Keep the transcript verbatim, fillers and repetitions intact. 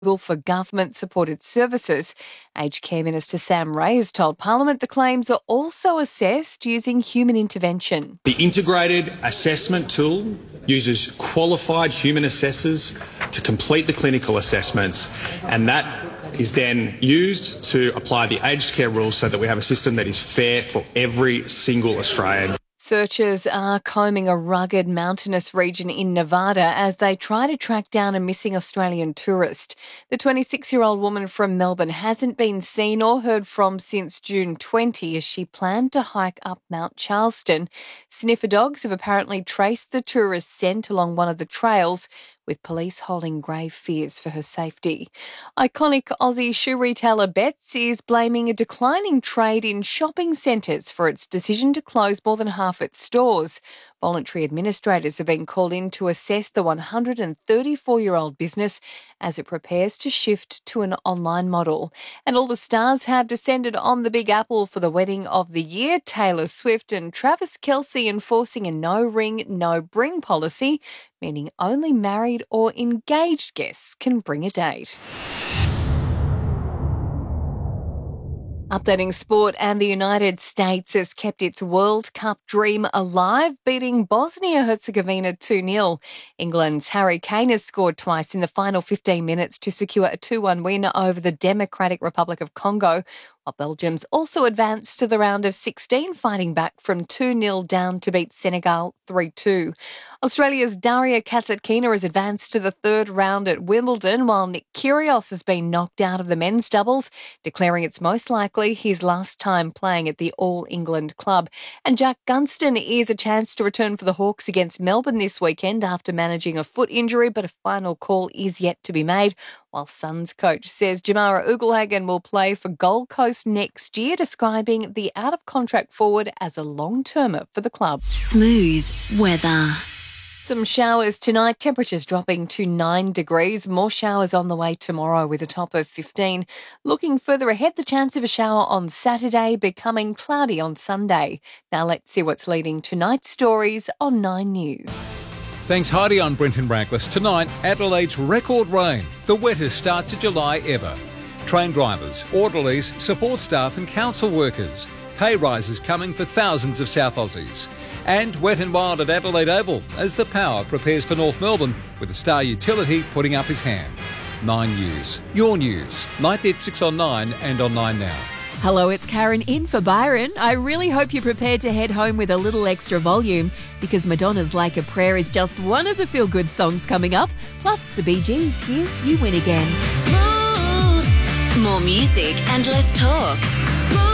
for government-supported services. Aged Care Minister Sam Ray has told Parliament the claims are also assessed using human intervention. The integrated assessment tool uses qualified human assessors to complete the clinical assessments, and that is then used to apply the aged care rules so that we have a system that is fair for every single Australian. Searchers are combing a rugged mountainous region in Nevada as they try to track down a missing Australian tourist. The twenty-six-year-old woman from Melbourne hasn't been seen or heard from since June twentieth as she planned to hike up Mount Charleston. Sniffer dogs have apparently traced the tourist's scent along one of the trails, with police holding grave fears for her safety. Iconic Aussie shoe retailer Betts is blaming a declining trade in shopping centres for its decision to close more than half its stores. Voluntary administrators have been called in to assess the one hundred thirty-four-year-old business as it prepares to shift to an online model. And all the stars have descended on the Big Apple for the wedding of the year. Taylor Swift and Travis Kelce enforcing a no ring, no bring policy, meaning only married or engaged guests can bring a date. Updating sport, and the United States has kept its World Cup dream alive, beating Bosnia-Herzegovina two nil. England's Harry Kane has scored twice in the final fifteen minutes to secure a two one win over the Democratic Republic of Congo, while Belgium's also advanced to the round of sixteen, fighting back from two nil down to beat Senegal three two. Australia's Daria Kasatkina has advanced to the third round at Wimbledon, while Nick Kyrgios has been knocked out of the men's doubles, declaring it's most likely his last time playing at the All England club. And Jack Gunston is a chance to return for the Hawks against Melbourne this weekend after managing a foot injury, but a final call is yet to be made, while Suns coach says Jamara Ugelhagen will play for Gold Coast next year, describing the out-of-contract forward as a long-termer for the club. Smooth weather. Some showers tonight, temperatures dropping to nine degrees. More showers on the way tomorrow with a top of fifteen. Looking further ahead, the chance of a shower on Saturday, becoming cloudy on Sunday. Now let's see what's leading tonight's stories on Nine News. Thanks, Heidi. On Brenton Brackless. Tonight, Adelaide's record rain, the wettest start to July ever. Train drivers, orderlies, support staff and council workers. Pay rises coming for thousands of South Aussies. And wet and wild at Adelaide Oval as the power prepares for North Melbourne, with the Star Utility putting up his hand. Nine News. Your news. Night at six on Nine and on Nine Now. Hello, it's Karen in for Byron. I really hope you're prepared to head home with a little extra volume, because Madonna's Like a Prayer is just one of the feel-good songs coming up. Plus, the Bee Gees, Here's You Win Again. Smooth. More music and less talk. Smooth.